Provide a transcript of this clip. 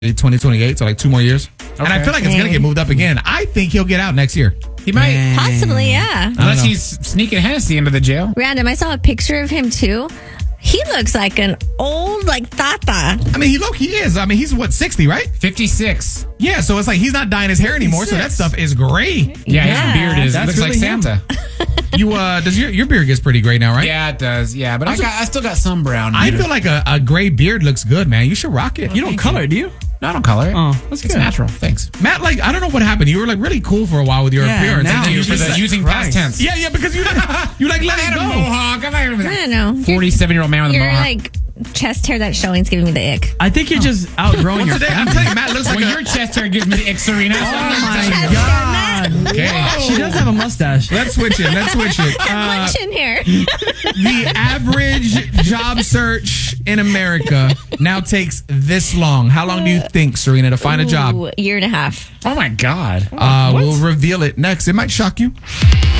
2028, so like 2 more years. And I feel like it's going to get moved up again. I think he'll get out next year. He might. Possibly, yeah. Unless he's sneaking Hennessy into the jail. Random, I saw a picture of him too. He looks like an old, tata. I mean, he is. I mean, he's 60, right? 56. Yeah, so it's like he's not dyeing his hair anymore, so that stuff is gray. Yeah, his beard is. It looks really like Santa. Does your beard gets pretty gray now, right? Yeah, it does. Yeah, but I still got some brown. I feel like a gray beard looks good, man. You should rock it. You don't color it, do you? No, I don't color it. Oh, that's It's good. natural. Thanks. Matt, I don't know what happened. You were really cool for a while with your appearance. now And then you're you're just using past tense. Yeah, because you let I had it a go. mohawk. I don't know. 47-year-old man with a Your mohawk. chest hair that's showing's giving me the ick. I think you're just outgrowing your Today, I'm family. telling you, Matt looks like When your chest hair gives me the ick, Serena. Oh my Chest god. hair, Okay. She does have a mustache. Let's switch it. Matt. Chin hair. The average job search in America now takes this long. How long do you think, Serena, to find a job? Ooh, year and a half. Oh, my God. We'll reveal it next. It might shock you.